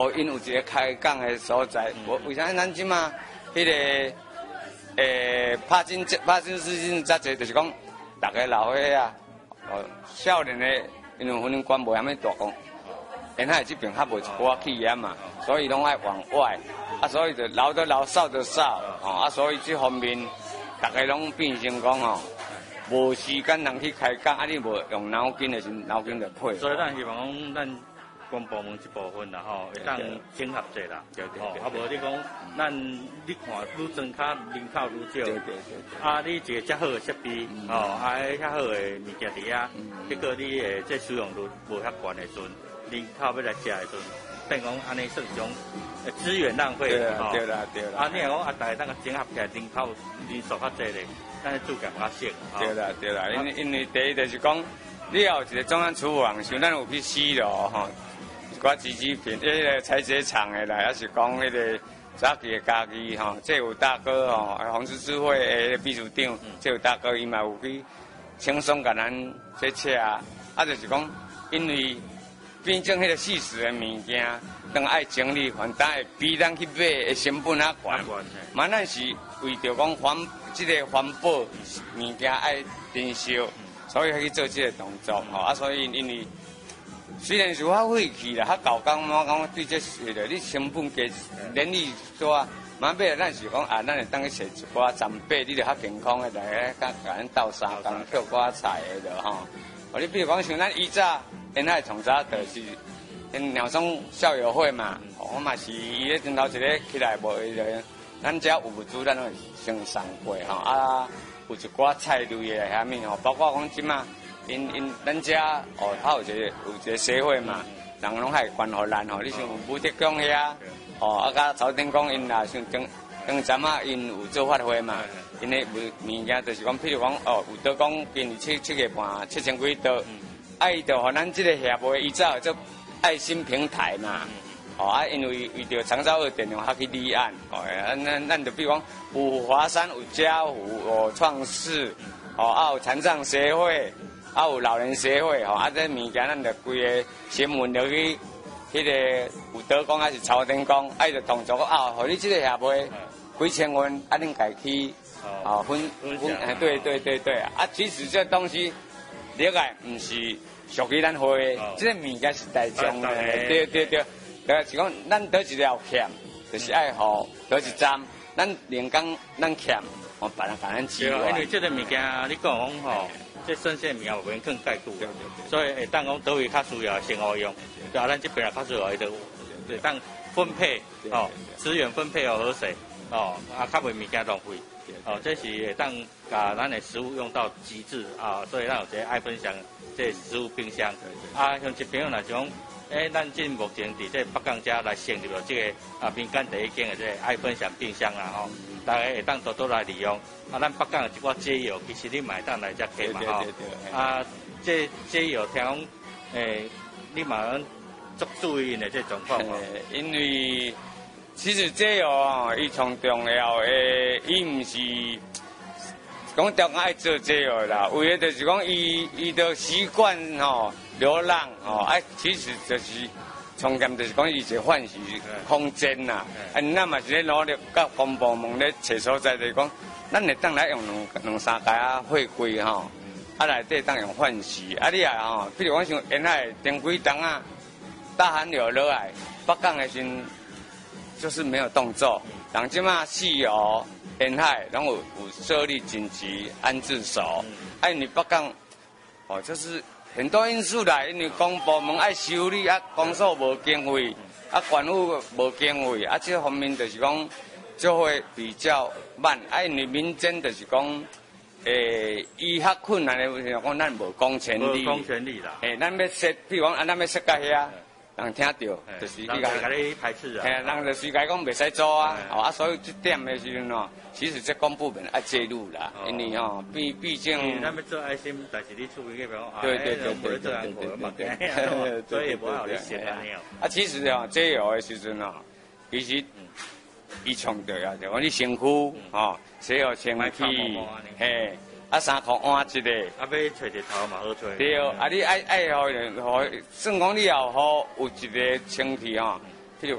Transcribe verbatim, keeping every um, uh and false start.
无因有一个开讲的所在。我为啥咱即马迄个诶帕金帕金斯症遮济，就是讲大家老岁啊，哦少年的因为婚姻观无遐么大讲，因海这边较无一寡气焰嘛，所以拢爱往外，啊所以就老的老少的少，哦啊所以这方面大家拢变成讲哦。 无时间人去开讲，啊！你无用脑筋的时，脑筋就配。 所以咱希望讲，咱公部门这部分啦吼，会当整合者啦， 对对对。 啊无你讲，咱你看愈增加人口愈少， 对对对。 啊，你一个遮好的设备，吼，啊，遐好的物件伫遐，结果你诶这使用率无遐悬的时阵，人口要来食的时阵，变讲安尼算一种资源浪费。 对啦对啦对啦。 啊，你若讲啊，大家当个整合起来，人口人数较济咧。 咱做感较少。 对啦对啦，因为因为第一就是讲，你要有一个中央厨房，像咱有去西楼吼，一寡纸制品，迄个采chế厂的啦，还是讲迄个早期的家己吼，这有大哥吼，红十字会的秘书长，这有大哥伊嘛有去轻松甲咱这车啊，啊就是讲，因为变成迄个细时的物件，当爱整理，反正会比咱去买的成本较悬，嘛咱是为着讲环。 这个环保物件爱珍惜，所以去做这个动作吼啊，所以因为虽然是较费气啦，较搞工，我讲对这是的，你成本加人力多，嘛买咱是讲啊，咱会当去找一寡长辈，你着较健康的来甲甲咱斗相共捡寡菜的着吼。哦，你比如讲像咱以早，因海从早就是因鸟松校友会嘛，我嘛是伊咧顶头一个起来无伊就。 咱遮有物资，咱会先送过吼啊，有一寡菜类的遐物吼，包括讲即马，因因咱遮哦，它有一个有一个社会嘛，人拢还关互咱吼，你像武德宫遐，哦啊，甲朝天宫因啦，像顶顶阵啊，因有做法会嘛，因的物物件就是讲，譬如讲哦，有刀讲今年七七月半七千几刀，啊，伊就互咱即个协会伊早做爱心平台嘛。 哦啊，因为为着长照二点零，他去立案，哦，咱咱咱就比如讲，有华山、有家福、有创世，哦啊有残障协会，啊有老人协会，哦啊这物件咱就规个新闻就去，迄个有德公还是朝天宫，啊伊就动作讲啊，互你这个协会几千元，啊恁家去，哦分分，哎对对对对，啊其实这东西，了解唔是属于咱会，这个物件是大众的，对对对。 是讲，咱倒一条欠，就是爱好倒一站，咱连工咱欠，我别人甲咱支援。 因为这个物件，你讲讲吼，这新鲜物件有免更解固，所以会当讲倒位较需要先好用，对啊，咱这边也较需要伊就会当分配哦，资源分配哦好势哦，啊较袂物件浪费，哦，这是会当把咱的食物用到极致啊，所以咱有一个爱分享这食物冰箱，啊，像这边若种。 诶，咱即目前伫这北港遮来成立了即个啊民间第一间的这爱分享冰箱啦吼，大家会当多多来利用。啊，咱北港有一寡街友，其实你买当来遮给嘛吼。啊，这街友听讲，诶，你嘛足注意的这状况吼。 因为其实街友哦，伊从重要诶，伊毋是讲中爱做街友啦，为了就是讲伊伊的习惯吼。 流浪哦，啊，其实就是重点就是讲伊一个唤醒空间呐。啊，咱嘛是咧努力，甲公部门咧找所在，就是讲，咱会当来用两两三家啊会规吼，啊内底当用唤醒，啊你啊吼，比如讲像沿海停几冬啊，大寒流落来，北港的时就是没有动作，人即马西湖沿海拢有有设立紧急安置所，啊，因为北港哦就是。 很多因素啦，因为公部门爱修理啊，公所无经费，啊，官府无经费，啊，这方面就是讲就会比较慢。啊，因为民间就是讲，诶，伊较困难的，就是讲咱无公权力， 无公权力啦。 诶，咱要说，比如讲，啊，咱要说到遐。 人听到，就是你讲，人你排斥啊， 嘿，人就随解讲袂使做啊，哦啊，所以这点的时阵哦，其实这公部门爱介入啦，因为哦，毕毕竟， 咱要做爱心，但是你出去那边啊， 对对对对对对对，所以不好你写啊。 啊，其实哦，这有的时阵哦，其实伊创着啊，就讲你身躯哦，洗好清气，嘿。 啊，三箍换一个， 啊，要找日头嘛好找。 对，啊，你爱爱互互，算讲你也好有一个清气吼，